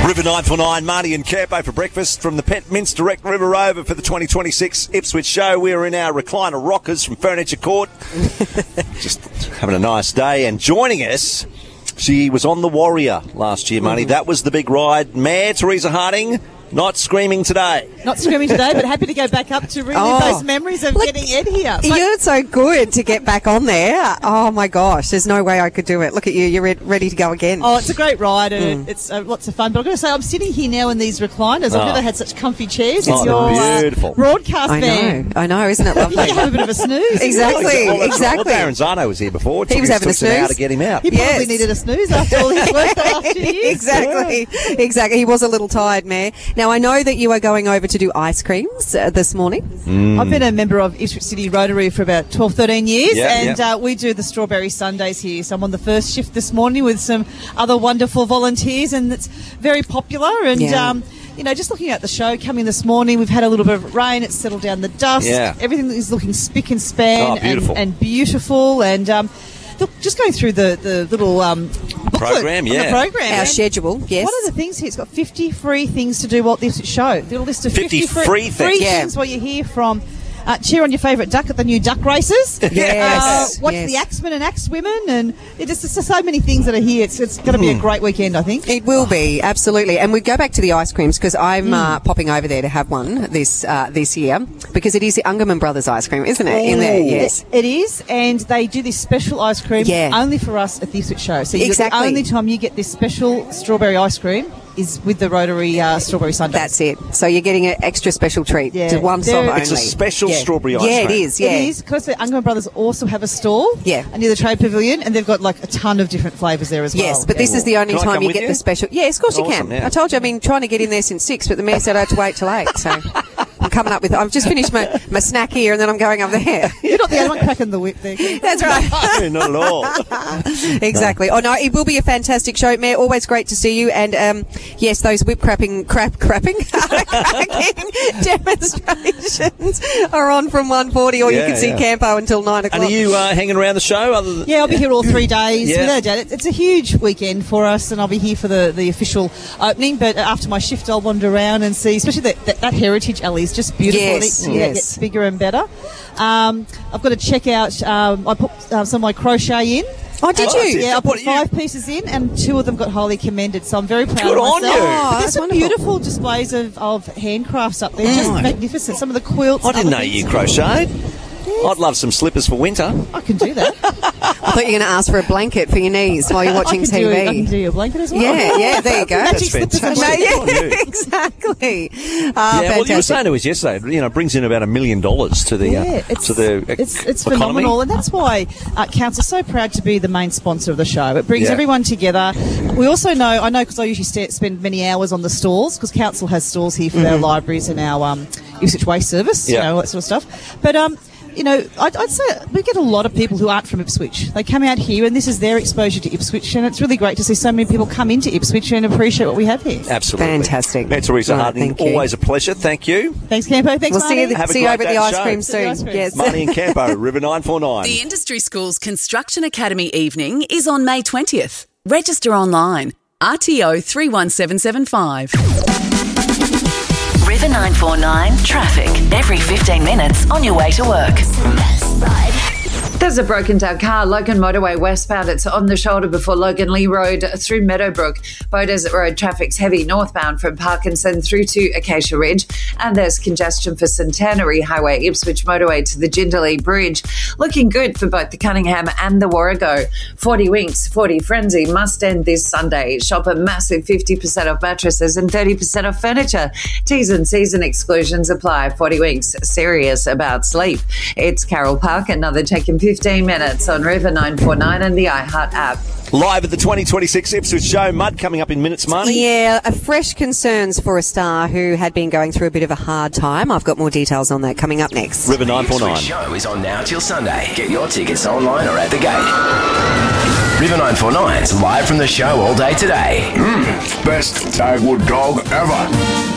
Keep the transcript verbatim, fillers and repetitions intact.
River nine four nine, Marty and Campo for breakfast from the Pet Mints Direct River Rover for the twenty twenty-six Ipswich show. We are in our recliner rockers from Furniture Court. Just having a nice day. And joining us, she was on the Warrior last year, Marty. Mm. That was the big ride. Mayor Teresa Harding, not screaming today. Not screaming today, but happy to go back up to relive oh. those memories of Look, getting Ed here. But you're so good to get back on there. Oh, my gosh. There's no way I could do it. Look at you. You're re- ready to go again. Oh, it's a great ride and mm. it's uh, lots of fun. But I've got to say, I'm sitting here now in these recliners. Oh. I've never had such comfy chairs. Oh, it's your beautiful. Uh, broadcast I van. know. I know. Isn't it lovely? You have a bit of a snooze. Exactly. Well, exactly. Well, Darren Zano was here before. It he was having a snooze. An hour to get him out. He yes. probably needed a snooze after all his work the last two years. Exactly. Yeah. Exactly. He was a little tired, Mayor. Now, I know that you are going over to do ice creams uh, this morning. Mm. I've been a member of Ipswich City Rotary for about twelve, thirteen years, yep, and yep. Uh, we do the Strawberry Sundays here. So I'm on the first shift this morning with some other wonderful volunteers, and it's very popular. And yeah. um, you know, just looking at the show coming this morning, we've had a little bit of rain. It's settled down the dust. Yeah. Everything is looking spick and span oh, beautiful. And, and beautiful. And um, look, just going through the, the little um, program, yeah. the program. Our schedule, yes. One of the things here, it's got fifty free things to do while this show. The list of fifty, fifty free, free, things. free yeah. things while you're here from uh, cheer on your favourite duck at the new duck races. Yes. Uh, watch yes. the Axemen and Axewomen, and it just, it's just so many things that are here. It's, it's going to be a great weekend, I think. It will be, absolutely. And we go back to the ice creams because I'm mm. uh, popping over there to have one this uh, this year because it is the Ungerman Brothers ice cream, isn't it? In there, yes. It, it is, and they do this special ice cream yeah. only for us at the Ipswich show. So exactly. the only time you get this special strawberry ice cream is with the Rotary uh, Strawberry Sundays. That's it. So you're getting an extra special treat yeah. to one stop only. It's a special yeah. strawberry ice yeah, cream. Yeah, it is. Yeah, it is. Because the Ungerman Brothers also have a stall yeah. near the Trade Pavilion, and they've got like a ton of different flavours there as well. Yes, but yeah. this is the only Can I time come you with get you? the special. Yes, of course awesome, you can. yeah. I told you I've been trying to get in there since six, but the mayor said I had to wait till eight. So I'm coming up with. I've just finished my, my snack here, and then I'm going up there. You're not the only one cracking the whip there. That's right. No, not at all. Exactly. No. Oh no, it will be a fantastic show, Mayor. Always great to see you. And um, yes, those whip crapping, crap crapping, cracking demonstrations are on from one forty, or yeah, you can see yeah. Campo until nine o'clock. And are you uh, hanging around the show? Other than- yeah, I'll be here all three days. Yeah. Without doubt. It's a huge weekend for us, and I'll be here for the, the official opening. But after my shift, I'll wander around and see, especially that, that, that Heritage Alley is just beautiful. Yes, and it, yes. it gets bigger and better. Um, I've got to check out. Um, I put uh, some of my crochet in. Oh, did Oh, you? Yeah, I put you- five pieces in, and two of them got highly commended. So I'm very proud Good of on myself. you. Oh, But that's there's some wonderful. beautiful displays of, of handcrafts up there, just Mm. magnificent. Some of the quilts. I and didn't know other you things. crocheted. I'd love some slippers for winter. I can do that. I thought you were going to ask for a blanket for your knees while you're watching I can T V. Do, I can do your blanket as well. Yeah, yeah, there you go. Magic That's slippers and fantastic. magic- No, Good on yeah, you. exactly. Uh, yeah, well, you were fantastic. saying to us yesterday, you know, brings in about a million dollars to the Yeah, uh, it's, to the ec- it's, it's economy. phenomenal, and that's why uh, Council's so proud to be the main sponsor of the show. It brings Yeah. everyone together. We also know, I know because I usually st- spend many hours on the stalls, because Council has stalls here for Mm-hmm. our libraries and our um, Ipswich Waste Service, Yeah. you know, all that sort of stuff. But, um, you know, I'd, I'd say we get a lot of people who aren't from Ipswich. They come out here, and this is their exposure to Ipswich, and it's really great to see so many people come into Ipswich and appreciate what we have here. Absolutely. Fantastic. Mayor Teresa Right, Harding, thank you. always a pleasure. Thank you. Thanks, Campo. Thanks, We'll see Marty. you, Have a see you great over at day the at ice the show. cream See you at the soon. ice cream. Yes. Marty and Campo, River nine four nine. The Industry School's Construction Academy evening is on May twentieth. Register online. R T O three one seven seven five. River nine four nine traffic every fifteen minutes on your way to work. There's a broken down car, Logan Motorway westbound. It's on the shoulder before Logan Lee Road through Meadowbrook. Bow Desert Road traffic's heavy northbound from Parkinson through to Acacia Ridge. And there's congestion for Centenary Highway, Ipswich Motorway to the Jindalee Bridge. Looking good for both the Cunningham and the Warrego. forty Winks, forty Frenzy must end this Sunday. Shop a massive fifty percent off mattresses and thirty percent off furniture. T's and C's and exclusions apply. forty Winks, serious about sleep. It's Carol Park, another taking fifteen minutes on River nine four nine and the iHeart app. Live at the twenty twenty-six Ipswich show. Mud coming up in minutes, Marty. Yeah, a fresh concerns for a star who had been going through a bit of a hard time. I've got more details on that coming up next. River nine four nine. The show is on now till Sunday. Get your tickets online or at the gate. River nine four nine's live from the show all day today. Mm, best Dagwood dog ever.